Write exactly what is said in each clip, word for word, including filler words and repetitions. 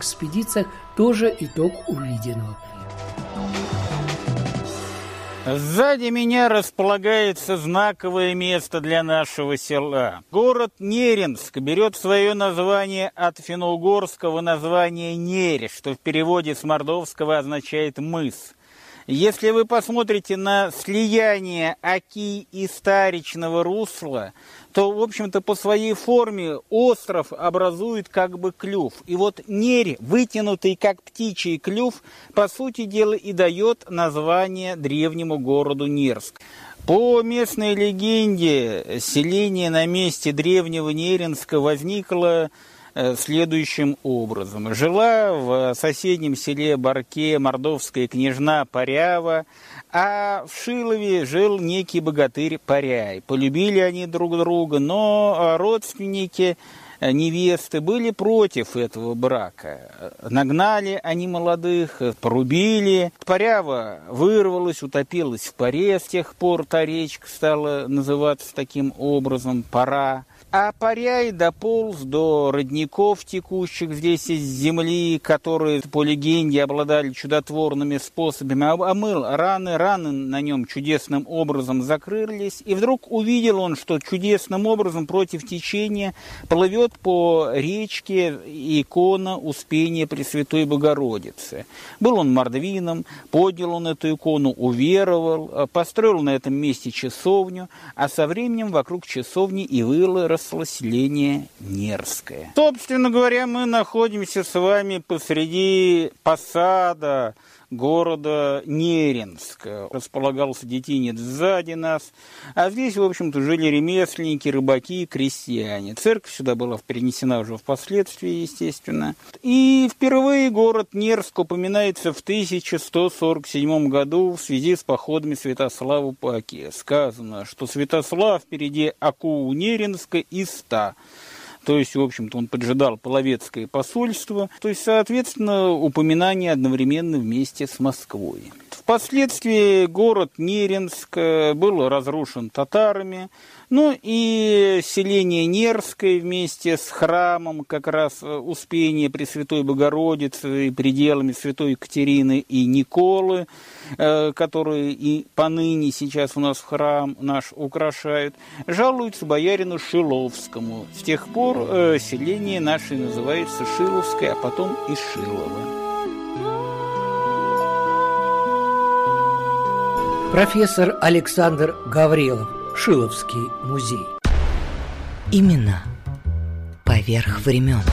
экспедициях, тоже итог увиденного. Сзади меня располагается знаковое место для нашего села. Город Неринск берет свое название от финно-угорского названия «нерь», что в переводе с мордовского означает «мыс». Если вы посмотрите на слияние Оки и Старичного русла, то, в общем-то, по своей форме остров образует как бы клюв. И вот Нерь, вытянутый как птичий клюв, по сути дела и дает название древнему городу Нерск. По местной легенде, селение на месте древнего Неринска возникло следующим образом. Жила в соседнем селе Барке мордовская княжна Парява, а в Шилове жил некий богатырь Паряй. Полюбили они друг друга, но родственники невесты были против этого брака. Нагнали они молодых, порубили. Парява вырвалась, утопилась в паре, с тех пор та речка стала называться таким образом «Пара». А Паряй дополз до родников, текущих здесь из земли, которые, по легенде, обладали чудотворными способами, омыл раны, раны на нем чудесным образом закрылись, и вдруг увидел он, что чудесным образом против течения плывет по речке икона Успения Пресвятой Богородицы. Был он мордвином, поднял он эту икону, уверовал, построил на этом месте часовню, а со временем вокруг часовни и выросло селение Нерское. Собственно говоря, мы находимся с вами посреди посада города Неринск. Располагался детинец сзади нас, а здесь, в общем-то, жили ремесленники, рыбаки, крестьяне. Церковь сюда была перенесена уже впоследствии, естественно. И впервые город Нерск упоминается в тысяча сто сорок седьмом году в связи с походами Святослава по Оке. Сказано, что Святослав впереди Оку у Неринска и ста. То есть, в общем-то, он поджидал половецкое посольство. То есть, соответственно, упоминание одновременно вместе с Москвой. Впоследствии город Неринск был разрушен татарами. Ну и селение Нерское вместе с храмом как раз Успения Пресвятой Богородицы и пределами Святой Екатерины и Николы, которые и поныне сейчас у нас храм наш украшают, жалуются боярину Шиловскому. С тех пор селение наше называется Шиловское, а потом и Шилово. Профессор Александр Гаврилов. Шиловский музей. Имена поверх времен.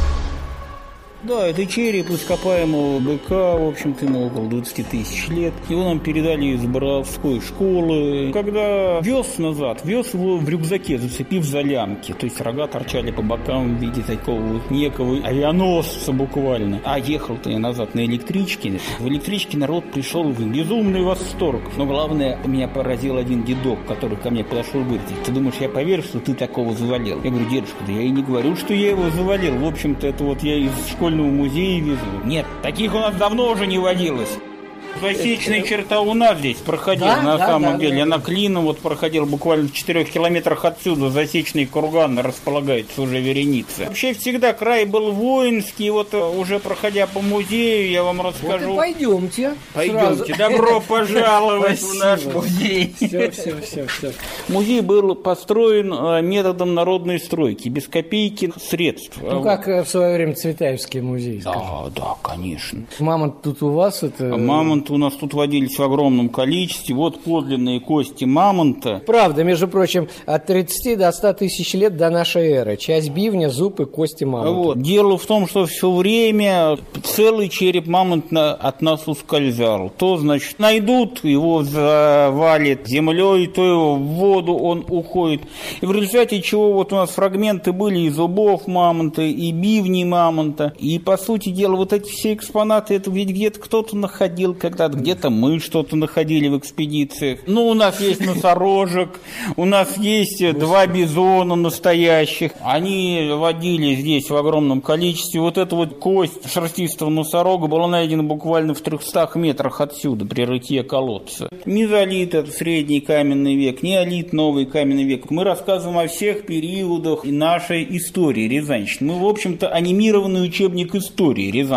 Да, это череп ископаемого быка, в общем-то, ему около двадцати тысяч лет. Его нам передали из Боровской школы. Когда вез назад, вез его в рюкзаке, зацепив за лямки. То есть рога торчали по бокам в виде такого вот некого авианосца буквально. А ехал-то я назад на электричке. В электричке народ пришел в безумный восторг. Но главное, меня поразил один дедок, который ко мне подошел и говорит: ты думаешь, я поверю, что ты такого завалил? Я говорю: дедушка, да я и не говорю, что я его завалил. В общем-то, это вот я из школы в музее везу. Нет, таких у нас давно уже не водилось. Засечная черта у нас здесь проходила, да, на да, самом да, деле. Да, Она да. клином вот проходила буквально в четырех километрах отсюда. Засечный курган располагается уже вереница. Вообще всегда край был воинский. Вот уже проходя по музею, я вам расскажу. Вот и пойдемте. Пойдемте. Добро пожаловать в наш музей. Все, все, все, все. Музей был построен методом народной стройки, без копейки средств. Ну, как в свое время Цветаевский музей. Да, скажем. да, конечно. Мамонт тут у вас это... Мамонт у нас тут водились в огромном количестве. Вот подлинные кости мамонта. Правда, между прочим, от тридцати до ста тысяч лет до нашей эры. Часть бивня, зуб и кости мамонта. Вот. Дело в том, что все время целый череп мамонта от нас ускользал. То, значит, найдут, его завалит землей, то его в воду он уходит. И в результате чего вот у нас фрагменты были и зубов мамонта, и бивней мамонта. И, по сути дела, вот эти все экспонаты, это ведь где-то кто-то находил, когда-то где-то мы что-то находили в экспедициях. Ну, у нас есть носорожек, у нас есть два бизона настоящих. Они водили здесь в огромном количестве. Вот эта вот кость шерстистого носорога была найдена буквально в трехстах метрах отсюда, при рытье колодца. Мезолит – это средний каменный век, неолит – новый каменный век. Мы рассказываем о всех периодах нашей истории рязанщины. Мы, в общем-то, анимированный учебник истории Рязани.